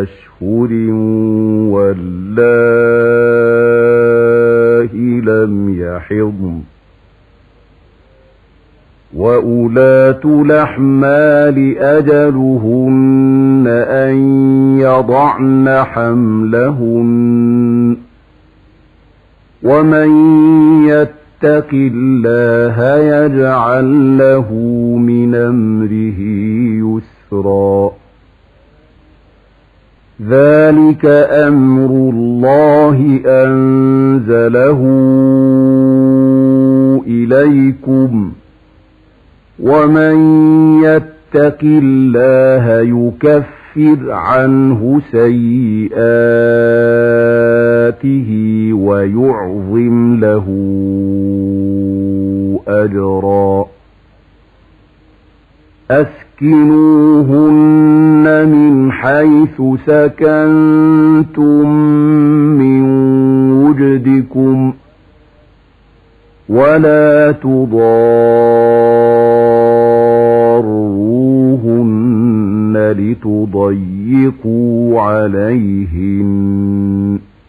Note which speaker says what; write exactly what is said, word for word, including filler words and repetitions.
Speaker 1: أشهر واللائي لم يحضن وأولاة الأحمال أجلهن أن يضعن حملهن ومن يتق الله يجعل له من أمره يسرا ذلك أمر الله أنزله إليكم ومن يتق الله يكفر عنه سيئاته ويعظم له أجرا أسكنوهن من حيث سكنتم من وجدكم ولا تضاروهن لتضيقوا عليهن